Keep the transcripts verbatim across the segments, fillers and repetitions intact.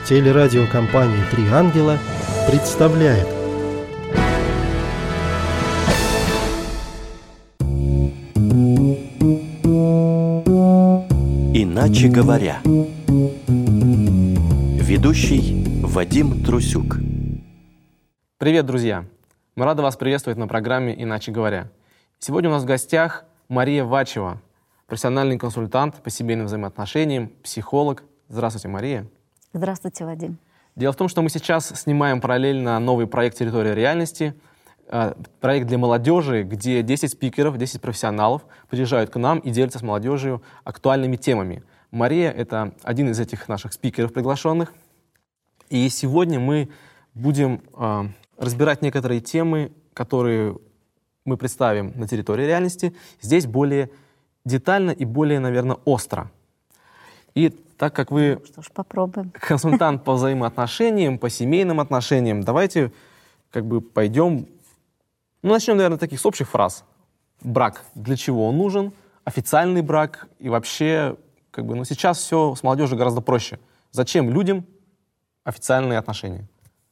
Телерадиокомпания «Три ангела» представляет. Иначе говоря. Ведущий Вадим Трусюк. Привет, друзья! Мы рады вас приветствовать на программе «Иначе говоря». Сегодня у нас в гостях Мария Вачева, профессиональный консультант по семейным взаимоотношениям, психолог. Здравствуйте, Мария. Здравствуйте, Вадим. Дело в том, что мы сейчас снимаем параллельно новый проект «Территория реальности», проект для молодежи, где десять спикеров, десять профессионалов приезжают к нам и делятся с молодежью актуальными темами. Мария — это один из этих наших спикеров приглашенных. И сегодня мы будем э, разбирать некоторые темы, которые мы представим на территории реальности, здесь более детально и более, наверное, остро. И так как вы ну, что ж, попробуем. консультант по взаимоотношениям, по семейным отношениям, давайте как бы пойдем... Ну, начнем, наверное, таких с общих фраз. Брак. Для чего он нужен? Официальный брак. И вообще, как бы, ну, сейчас все с молодежью гораздо проще. Зачем людям официальные отношения?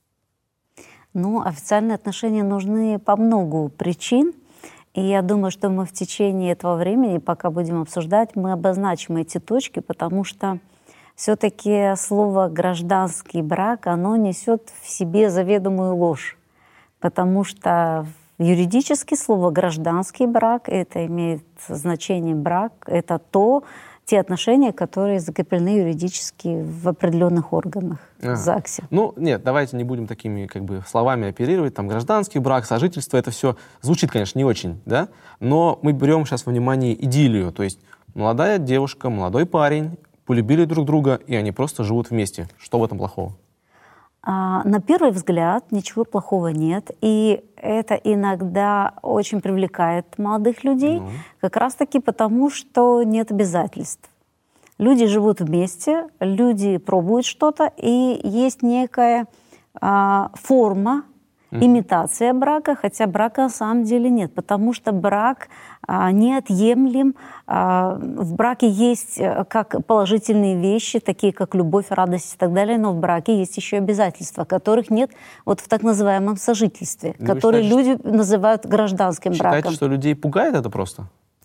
Ну, официальные отношения нужны по многу причин. И я думаю, что мы в течение этого времени, пока будем обсуждать, мы обозначим эти точки, потому что все-таки слово «гражданский брак», оно несет в себе заведомую ложь. Потому что юридически слово «гражданский брак» это имеет значение брак, это то, те отношения, которые закреплены юридически в определенных органах а, в ЗАГСе. Ну, нет, давайте не будем такими как бы словами оперировать. Там гражданский брак, сожительство, это все звучит, конечно, не очень, да? Но мы берем сейчас во внимание идиллию. То есть молодая девушка, молодой парень полюбили друг друга, и они просто живут вместе. Что в этом плохого? А, на первый взгляд ничего плохого нет. И это иногда очень привлекает молодых людей, ну. как раз-таки потому, что нет обязательств. Люди живут вместе, люди пробуют что-то, и есть некая а, форма, mm-hmm. имитация брака, хотя брака на самом деле нет, потому что брак а, неотъемлем. А, в браке есть как положительные вещи, такие как любовь, радость и так далее, но в браке есть еще обязательства, которых нет вот в так называемом сожительстве, ну, которые считаете, люди называют гражданским считаете, браком. Считаете, что людей пугает это просто?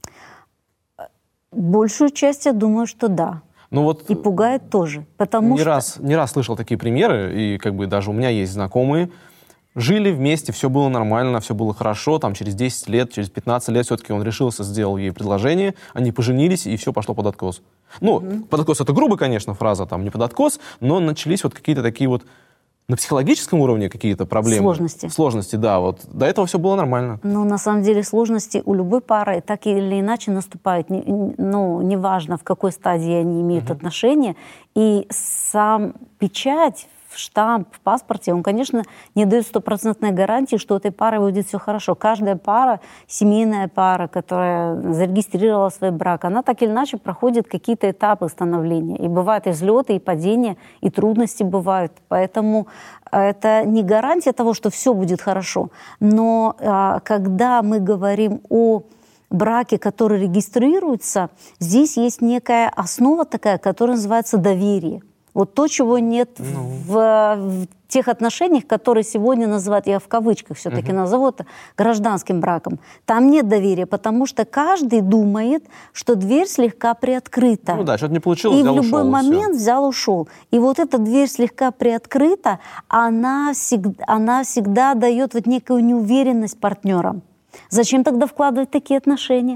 Большую часть, я думаю, что да. Ну вот и пугает тоже, потому не что... Раз, не раз слышал такие примеры, и как бы даже у меня есть знакомые, жили вместе, все было нормально, все было хорошо, там через десять лет, через пятнадцать лет все-таки он решился, сделал ей предложение, они поженились, и все пошло под откос. Ну, mm-hmm. под откос — это грубо, конечно, фраза, там, не под откос, но начались вот какие-то такие вот на психологическом уровне какие-то проблемы. Сложности. Сложности, да, вот. До этого все было нормально. Ну, на самом деле, сложности у любой пары так или иначе наступают. Ну, неважно, в какой стадии они имеют uh-huh. отношения. И сам печать, штамп в паспорте, он, конечно, не дает стопроцентной гарантии, что у этой пары будет все хорошо. Каждая пара, семейная пара, которая зарегистрировала свой брак, она так или иначе проходит какие-то этапы становления. И бывают и взлеты, и падения, и трудности бывают. Поэтому это не гарантия того, что все будет хорошо. Но а, когда мы говорим о браке, который регистрируется, здесь есть некая основа такая, которая называется доверие. Вот то, чего нет ну. в, в тех отношениях, которые сегодня называют, я в кавычках все-таки uh-huh. назову это гражданским браком. Там нет доверия, потому что каждый думает, что дверь слегка приоткрыта. Ну да, что-то не получилось, и взял, в любой ушел, момент взял, ушел. И вот эта дверь слегка приоткрыта, она всегда, она всегда дает вот некую неуверенность партнерам. Зачем тогда вкладывать такие отношения,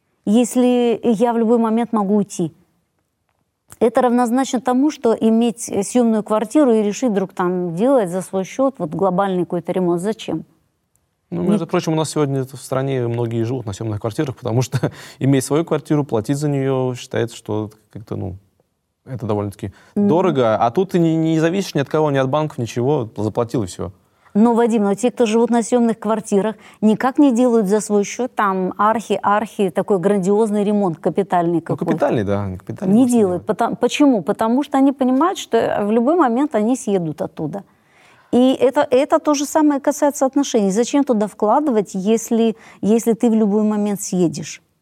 если я в любой момент могу уйти? Это равнозначно тому, что иметь съемную квартиру и решить вдруг там делать за свой счет вот глобальный какой-то ремонт. Зачем? Ну, между Нет. прочим, у нас сегодня в стране многие живут на съемных квартирах, потому что иметь свою квартиру, платить за нее, считается, что как-то, ну, это довольно-таки mm. дорого. А тут ты не, не зависишь ни от кого, ни от банков, ничего, заплатил и все. Но, Вадим, но те, кто живут на съемных квартирах, никак не делают за свой счет там архи-архи, такой грандиозный ремонт капитальный какой-то. Ну, капитальный, да. Капитальный не делают. Потому, почему? Потому что они понимают, что в любой момент они съедут оттуда. И это, это то же самое касается отношений. Зачем туда вкладывать, если, если ты в любой момент съедешь?